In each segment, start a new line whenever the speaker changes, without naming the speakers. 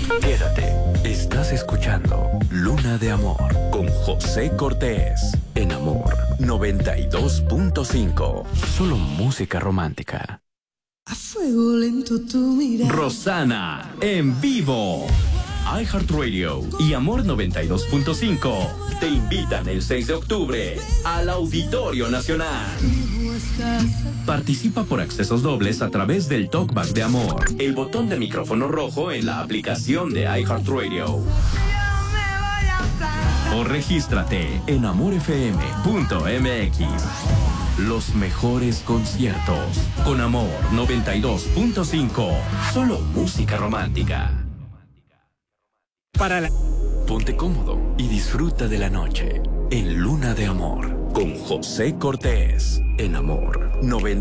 Quédate, estás escuchando Luna de Amor con José Cortés en Amor 92.5. Solo música romántica.
A fuego lento tu mirada.
Rosana en vivo. iHeartRadio y Amor 92.5 te invitan el 6 de octubre al Auditorio Nacional. Participa por accesos dobles a través del Talkback de Amor, el botón de micrófono rojo en la aplicación de iHeartRadio. O regístrate en amorfm.mx. Los mejores conciertos con Amor 92.5. Solo música romántica. Ponte cómodo y disfruta de la noche en Luna de Amor con José Cortés en Amor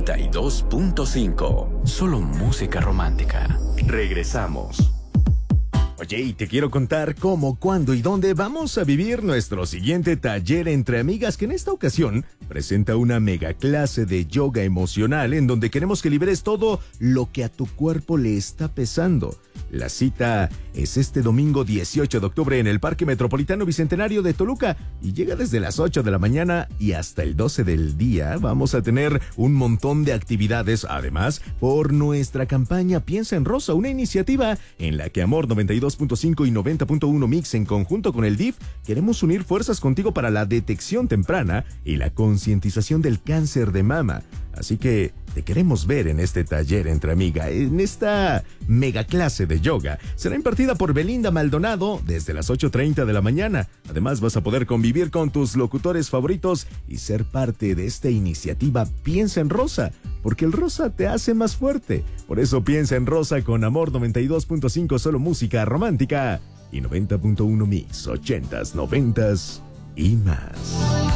92.5. Solo música romántica. Regresamos.
Oye, y te quiero contar cómo, cuándo y dónde vamos a vivir nuestro siguiente taller entre amigas, que en esta ocasión presenta una mega clase de yoga emocional en donde queremos que liberes todo lo que a tu cuerpo le está pesando. La cita es este domingo 18 de octubre en el Parque Metropolitano Bicentenario de Toluca y llega desde las 8 de la mañana y hasta el 12 del día. Vamos a tener un montón de actividades, además, por nuestra campaña Piensa en Rosa, una iniciativa en la que Amor 92.5 y 90.1 Mix en conjunto con el DIF queremos unir fuerzas contigo para la detección temprana y la concientización del cáncer de mama. Así que te queremos ver en este taller entre amigas, en esta mega clase de yoga. Será impartida por Belinda Maldonado desde las 8:30 de la mañana. Además vas a poder convivir con tus locutores favoritos y ser parte de esta iniciativa Piensa en Rosa, porque el rosa te hace más fuerte. Por eso piensa en Rosa con Amor 92.5, solo música romántica, y 90.1 Mix, 80s, 90s y más.